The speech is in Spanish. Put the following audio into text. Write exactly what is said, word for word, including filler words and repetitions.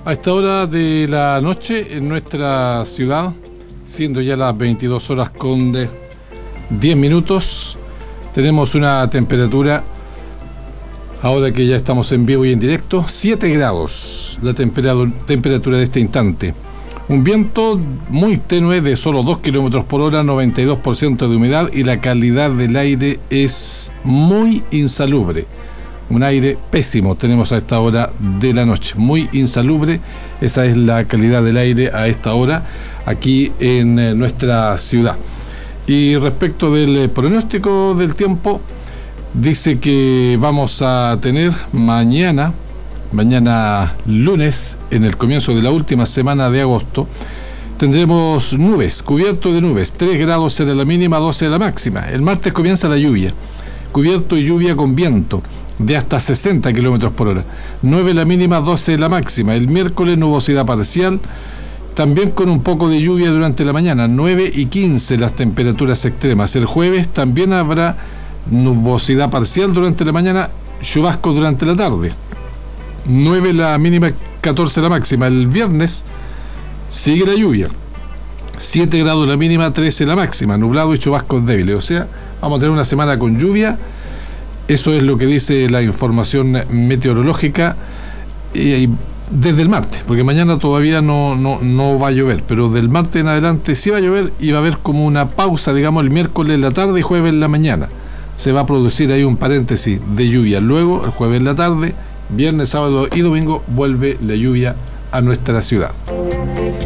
A esta hora de la noche en nuestra ciudad, siendo ya las veintidós horas con diez minutos, tenemos una temperatura, ahora que ya estamos en vivo y en directo, siete grados la temperatura, temperatura de este instante. Un viento muy tenue de solo dos kilómetros por hora, noventa y dos por ciento de humedad y la calidad del aire es muy insalubre. Un aire pésimo tenemos a esta hora de la noche, muy insalubre. Esa es la calidad del aire a esta hora aquí en eh, nuestra ciudad. Y respecto del eh, pronóstico del tiempo, dice que vamos a tener mañana, mañana lunes, en el comienzo de la última semana de agosto, tendremos nubes, cubierto de nubes, tres grados será la mínima, doce la máxima. El martes comienza la lluvia, cubierto y lluvia con viento de hasta sesenta kilómetros por hora, nueve la mínima, doce la máxima. El miércoles nubosidad parcial, también con un poco de lluvia durante la mañana, nueve y quince las temperaturas extremas. El jueves también habrá nubosidad parcial durante la mañana, chubasco durante la tarde, nueve la mínima, catorce la máxima. El viernes sigue la lluvia, siete grados la mínima, trece la máxima, nublado y chubascos débiles. O sea, vamos a tener una semana con lluvia. Eso es lo que dice la información meteorológica y, y desde el martes, porque mañana todavía no, no, no va a llover, pero del martes en adelante sí va a llover y va a haber como una pausa, digamos, el miércoles en la tarde y jueves en la mañana. Se va a producir ahí un paréntesis de lluvia. Luego, el jueves en la tarde, viernes, sábado y domingo, vuelve la lluvia a nuestra ciudad.